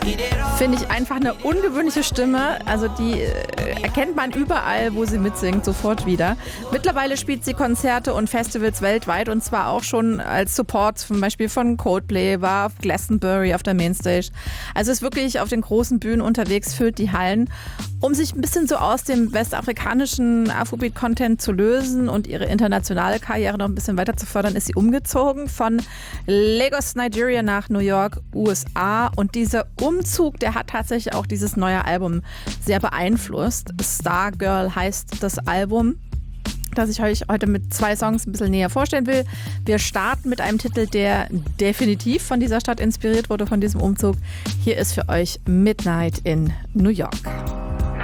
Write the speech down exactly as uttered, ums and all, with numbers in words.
Finde ich einfach eine ungewöhnliche Stimme. Also die äh, erkennt man überall, wo sie mitsingt, sofort wieder. Mittlerweile spielt sie Konzerte und Festivals weltweit und zwar auch schon als Support zum Beispiel von Coldplay, war auf Glastonbury auf der Mainstage. Also ist wirklich auf den großen Bühnen unterwegs, füllt die Hallen. Um sich ein bisschen so aus dem westafrikanischen Afrobeat-Content zu lösen und ihre internationale Karriere noch ein bisschen weiter zu fördern, ist sie umgezogen von Lagos, Nigeria nach New York, U S A. Und dieser Umzug, der hat tatsächlich auch dieses neue Album sehr beeinflusst. Stargirl heißt das Album, das ich euch heute mit zwei Songs ein bisschen näher vorstellen will. Wir starten mit einem Titel, der definitiv von dieser Stadt inspiriert wurde, von diesem Umzug. Hier ist für euch Midnight in New York.